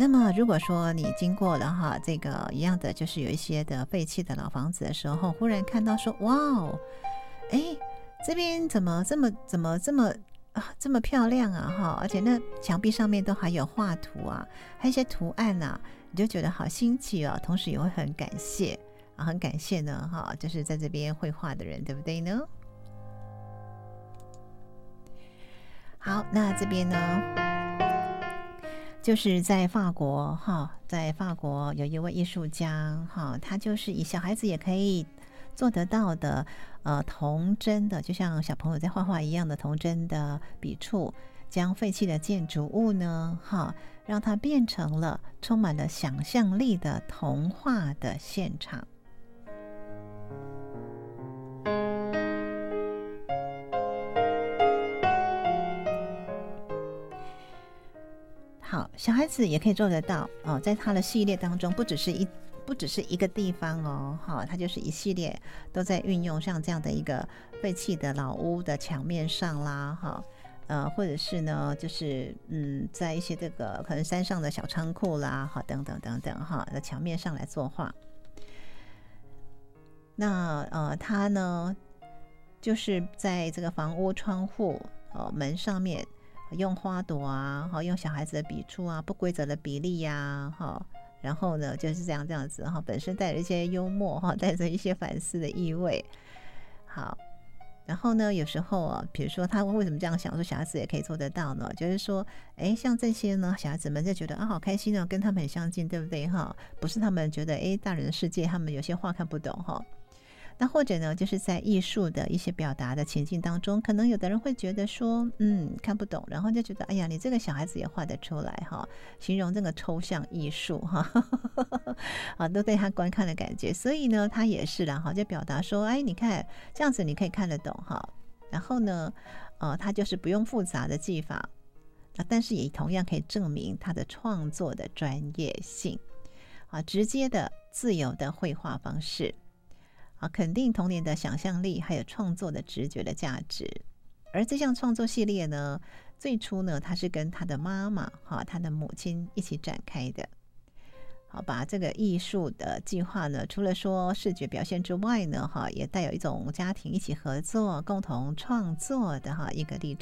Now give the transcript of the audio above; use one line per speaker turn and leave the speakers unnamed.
那么如果说你经过了哈这个一样的，就是有一些的废弃的老房子的时候，忽然看到说哇哦，哎，这边怎么这么漂亮啊哈，而且那墙壁上面都还有画图啊，还有一些图案啊，你就觉得好新奇哦，同时也会很感谢啊，很感谢呢哈，就是在这边绘画的人，对不对呢？好，那这边呢，就是在法国哈，在法国有一位艺术家哈，他就是以小孩子也可以做得到的，童真的，就像小朋友在画画一样的童真的笔触，将废弃的建筑物呢，哈，让它变成了充满了想象力的童话的现场。好，小孩子也可以做得到哦，在他的系列当中，不只是一个地方哦，哈，它就是一系列都在运用像这样的一个废弃的老屋的墙面上啦，哈，或者是呢，就是在一些这个可能山上的小仓库啦，哈，等等等等哈，的墙面上来作画。那它呢，就是在这个房屋窗户门上面用花朵啊，用小孩子的笔触啊，不规则的比例呀，然后呢就是这样子哈，本身带着一些幽默哈，带着一些反思的意味。好，然后呢有时候啊，比如说他为什么这样想说小孩子也可以做得到呢？就是说像这些呢小孩子们就觉得啊好开心哦，跟他们很相近，对不对哈？不是他们觉得大人的世界他们有些话看不懂哈。那或者呢，就是在艺术的一些表达的情境当中，可能有的人会觉得说看不懂，然后就觉得哎呀，你这个小孩子也画得出来哈，形容这个抽象艺术哈，啊，都对他观看的感觉。所以呢他也是啦哈，就表达说你看这样子你可以看得懂哈。然后呢他就是不用复杂的技法，但是也同样可以证明他的创作的专业性啊，直接的自由的绘画方式肯定童年的想象力还有创作的直觉的价值。而这项创作系列呢，最初呢他是跟他的妈妈他的母亲一起展开的。好，把这个艺术的计划呢，除了说视觉表现之外呢也带有一种家庭一起合作共同创作的一个历程。